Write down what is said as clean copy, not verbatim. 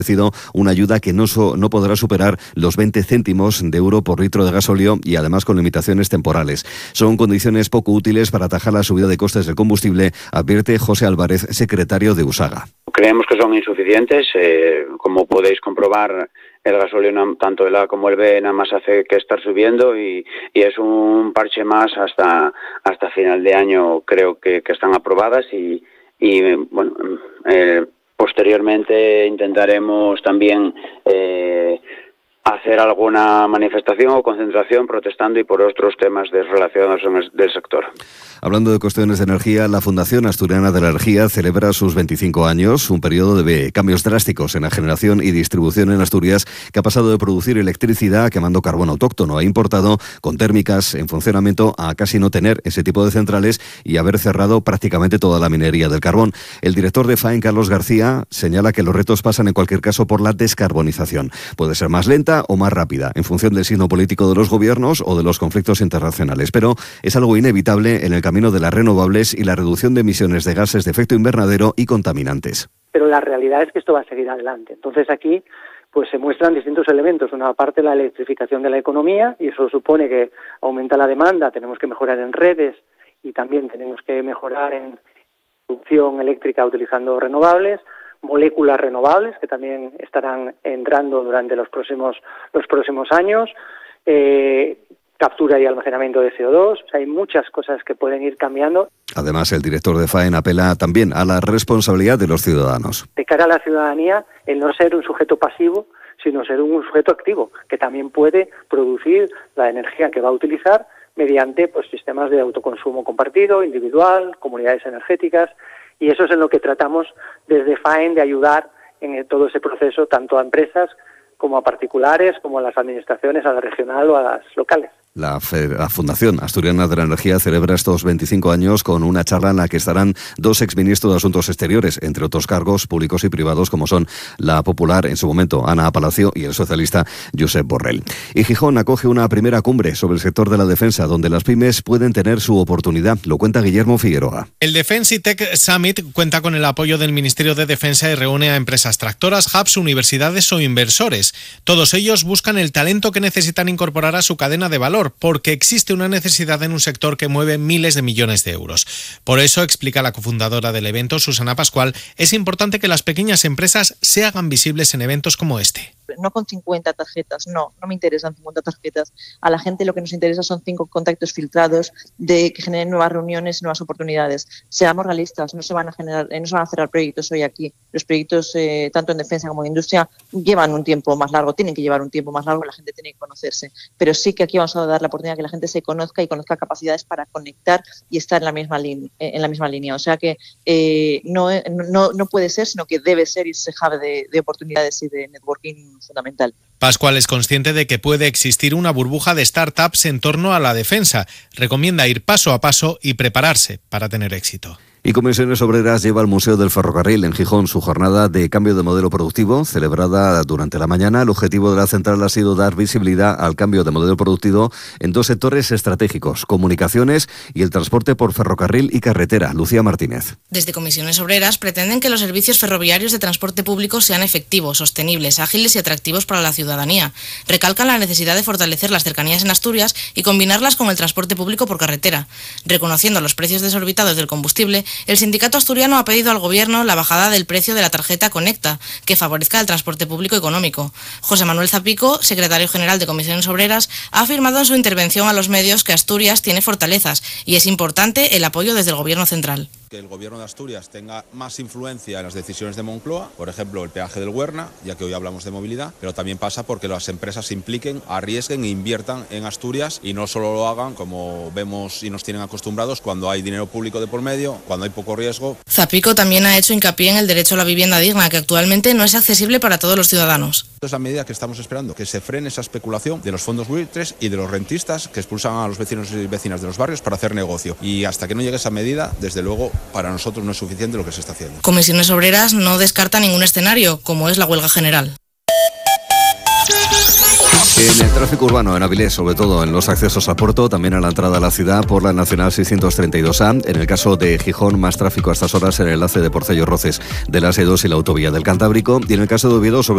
una ayuda que no podrá superar los 20 céntimos de euro por litro de gasóleo y además con limitaciones temporales. Son condiciones poco útiles para atajar la subida de costes del combustible, advierte José Álvarez, secretario de USAGA. Creemos que son insuficientes. Como podéis comprobar, el gasóleo, tanto el A como el B, nada más hace que estar subiendo y es un parche más hasta final de año. Creo que están aprobadas y bueno, posteriormente intentaremos también hacer alguna manifestación o concentración protestando y por otros temas relacionados del sector. Hablando de cuestiones de energía, la Fundación Asturiana de la Energía celebra sus 25 años, un periodo de cambios drásticos en la generación y distribución en Asturias, que ha pasado de producir electricidad quemando carbón autóctono e importado con térmicas en funcionamiento a casi no tener ese tipo de centrales y haber cerrado prácticamente toda la minería del carbón. El director de FAEN, Carlos García, señala que los retos pasan en cualquier caso por la descarbonización. Puede ser más lenta o más rápida, en función del signo político de los gobiernos o de los conflictos internacionales, pero es algo inevitable en el camino de las renovables y la reducción de emisiones de gases de efecto invernadero y contaminantes. Pero la realidad es que esto va a seguir adelante. Entonces aquí pues se muestran distintos elementos. Una parte, la electrificación de la economía, y eso supone que aumenta la demanda, tenemos que mejorar en redes y también tenemos que mejorar en producción eléctrica utilizando renovables, moléculas renovables que también estarán entrando durante los próximos años, captura y almacenamiento de CO2. O sea, hay muchas cosas que pueden ir cambiando. Además, el director de FAEN apela también a la responsabilidad de los ciudadanos. De cara a la ciudadanía, el no ser un sujeto pasivo, sino ser un sujeto activo, que también puede producir la energía que va a utilizar mediante sistemas de autoconsumo compartido, individual, comunidades energéticas. Y eso es en lo que tratamos desde FAEN de ayudar en todo ese proceso, tanto a empresas como a particulares, como a las administraciones, a la regional o a las locales. La Fundación Asturiana de la Energía celebra estos 25 años con una charla en la que estarán dos exministros de Asuntos Exteriores, entre otros cargos públicos y privados, como son la popular, en su momento, Ana Palacio, y el socialista Josep Borrell. Y Gijón acoge una primera cumbre sobre el sector de la defensa, donde las pymes pueden tener su oportunidad. Lo cuenta Guillermo Figueroa. El Defense Tech Summit cuenta con el apoyo del Ministerio de Defensa y reúne a empresas tractoras, hubs, universidades o inversores. Todos ellos buscan el talento que necesitan incorporar a su cadena de valor, porque existe una necesidad en un sector que mueve miles de millones de euros. Por eso, explica la cofundadora del evento, Susana Pascual, es importante que las pequeñas empresas se hagan visibles en eventos como este. No con 50 tarjetas, no me interesan 50 tarjetas. A la gente lo que nos interesa son 5 contactos filtrados que generen nuevas reuniones, nuevas oportunidades. Seamos realistas, no se van a cerrar proyectos hoy aquí. Los proyectos, tanto en defensa como en industria, llevan un tiempo más largo, tienen que llevar un tiempo más largo, la gente tiene que conocerse. Pero sí que aquí vamos a dar la oportunidad que la gente se conozca y conozca capacidades para conectar y estar en la misma línea. O sea que no puede ser, sino que debe ser ese hub de oportunidades y de networking fundamental. Pascual es consciente de que puede existir una burbuja de startups en torno a la defensa. Recomienda ir paso a paso y prepararse para tener éxito. Y Comisiones Obreras lleva al Museo del Ferrocarril en Gijón su jornada de cambio de modelo productivo, celebrada durante la mañana. El objetivo de la central ha sido dar visibilidad al cambio de modelo productivo en dos sectores estratégicos, comunicaciones y el transporte por ferrocarril y carretera. Lucía Martínez. Desde Comisiones Obreras pretenden que los servicios ferroviarios de transporte público sean efectivos, sostenibles, ágiles y atractivos para la ciudadanía. Recalcan la necesidad de fortalecer las cercanías en Asturias y combinarlas con el transporte público por carretera. Reconociendo los precios desorbitados del combustible, el sindicato asturiano ha pedido al Gobierno la bajada del precio de la tarjeta Conecta, que favorezca el transporte público económico. José Manuel Zapico, secretario general de Comisiones Obreras, ha afirmado en su intervención a los medios que Asturias tiene fortalezas y es importante el apoyo desde el Gobierno central. Que el Gobierno de Asturias tenga más influencia en las decisiones de Moncloa, por ejemplo, el peaje del Huerna, ya que hoy hablamos de movilidad, pero también pasa porque las empresas se impliquen, arriesguen e inviertan en Asturias y no solo lo hagan, como vemos y nos tienen acostumbrados, cuando hay dinero público de por medio, cuando hay poco riesgo. Zapico también ha hecho hincapié en el derecho a la vivienda digna, que actualmente no es accesible para todos los ciudadanos. Es la medida que estamos esperando, que se frene esa especulación de los fondos buitres y de los rentistas que expulsan a los vecinos y vecinas de los barrios para hacer negocio. Y hasta que no llegue esa medida, desde luego, para nosotros no es suficiente lo que se está haciendo. Comisiones Obreras no descarta ningún escenario, como es la huelga general. En el tráfico urbano en Avilés, sobre todo en los accesos a Porto, también a la entrada a la ciudad por la Nacional 632A. En el caso de Gijón, más tráfico a estas horas en el enlace de Porcello Roces de la S2 y la autovía del Cantábrico. Y en el caso de Oviedo, sobre